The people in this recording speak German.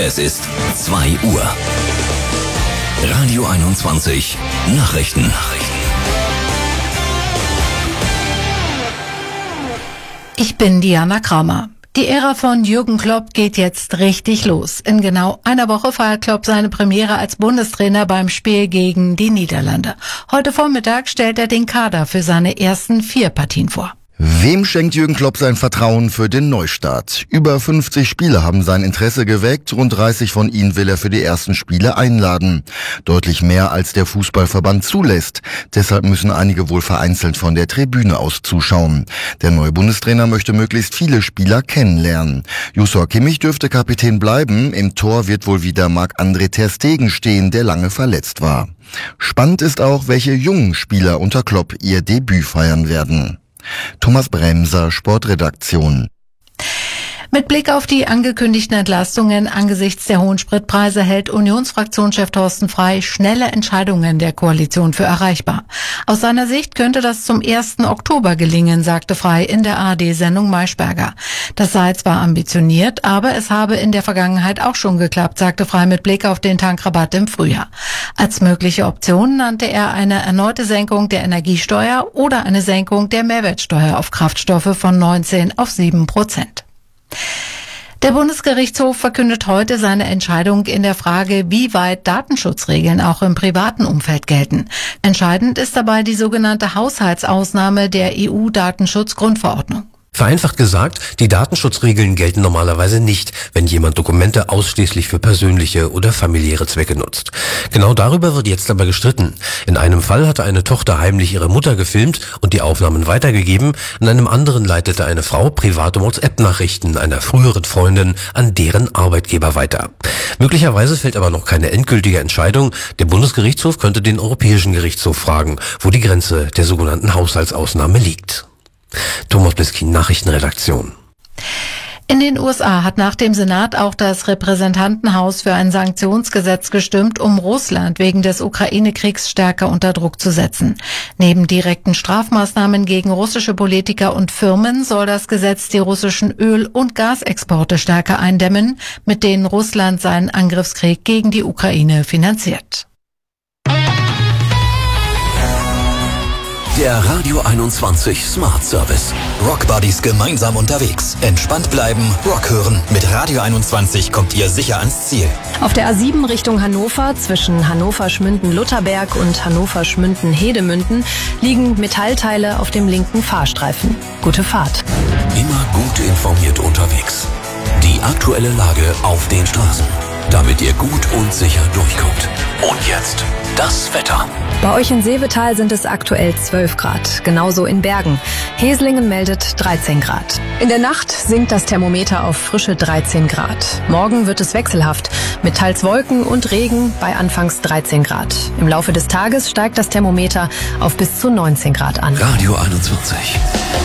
Es ist 2 Uhr. Radio 21 Nachrichten. Ich bin Diana Kramer. Die Ära von Jürgen Klopp geht jetzt richtig los. In genau einer Woche feiert Klopp seine Premiere als Bundestrainer beim Spiel gegen die Niederlande. Heute Vormittag stellt er den Kader für seine ersten 4 Partien vor. Wem schenkt Jürgen Klopp sein Vertrauen für den Neustart? Über 50 Spieler haben sein Interesse geweckt, rund 30 von ihnen will er für die ersten Spiele einladen. Deutlich mehr als der Fußballverband zulässt. Deshalb müssen einige wohl vereinzelt von der Tribüne aus zuschauen. Der neue Bundestrainer möchte möglichst viele Spieler kennenlernen. Joshua Kimmich dürfte Kapitän bleiben. Im Tor wird wohl wieder Marc-André ter Stegen stehen, der lange verletzt war. Spannend ist auch, welche jungen Spieler unter Klopp ihr Debüt feiern werden. Thomas Bremser, Sportredaktion. Mit Blick auf die angekündigten Entlastungen angesichts der hohen Spritpreise hält Unionsfraktionschef Thorsten Frey schnelle Entscheidungen der Koalition für erreichbar. Aus seiner Sicht könnte das zum 1. Oktober gelingen, sagte Frey in der ARD-Sendung Maischberger. Das sei zwar ambitioniert, aber es habe in der Vergangenheit auch schon geklappt, sagte Frey mit Blick auf den Tankrabatt im Frühjahr. Als mögliche Option nannte er eine erneute Senkung der Energiesteuer oder eine Senkung der Mehrwertsteuer auf Kraftstoffe von 19 auf 7%. Der Bundesgerichtshof verkündet heute seine Entscheidung in der Frage, wie weit Datenschutzregeln auch im privaten Umfeld gelten. Entscheidend ist dabei die sogenannte Haushaltsausnahme der EU-Datenschutzgrundverordnung. Vereinfacht gesagt, die Datenschutzregeln gelten normalerweise nicht, wenn jemand Dokumente ausschließlich für persönliche oder familiäre Zwecke nutzt. Genau darüber wird jetzt aber gestritten. In einem Fall hatte eine Tochter heimlich ihre Mutter gefilmt und die Aufnahmen weitergegeben. In einem anderen leitete eine Frau private WhatsApp-Nachrichten einer früheren Freundin an deren Arbeitgeber weiter. Möglicherweise fällt aber noch keine endgültige Entscheidung. Der Bundesgerichtshof könnte den Europäischen Gerichtshof fragen, wo die Grenze der sogenannten Haushaltsausnahme liegt. Thomas Bliskin, Nachrichtenredaktion. In den USA hat nach dem Senat auch das Repräsentantenhaus für ein Sanktionsgesetz gestimmt, um Russland wegen des Ukraine-Kriegs stärker unter Druck zu setzen. Neben direkten Strafmaßnahmen gegen russische Politiker und Firmen soll das Gesetz die russischen Öl- und Gasexporte stärker eindämmen, mit denen Russland seinen Angriffskrieg gegen die Ukraine finanziert. Der Radio 21 Smart Service. Rock Buddies gemeinsam unterwegs. Entspannt bleiben, Rock hören. Mit Radio 21 kommt ihr sicher ans Ziel. Auf der A7 Richtung Hannover zwischen Hannover-Schmünden-Lutherberg und Hannover-Schmünden-Hedemünden liegen Metallteile auf dem linken Fahrstreifen. Gute Fahrt. Immer gut informiert unterwegs. Die aktuelle Lage auf den Straßen, damit ihr gut und sicher durchkommt. Und jetzt das Wetter. Bei euch in Seevetal sind es aktuell 12 Grad, genauso in Bergen. Heslingen meldet 13 Grad. In der Nacht sinkt das Thermometer auf frische 13 Grad. Morgen wird es wechselhaft, mit teils Wolken und Regen bei anfangs 13 Grad. Im Laufe des Tages steigt das Thermometer auf bis zu 19 Grad an. Radio 21.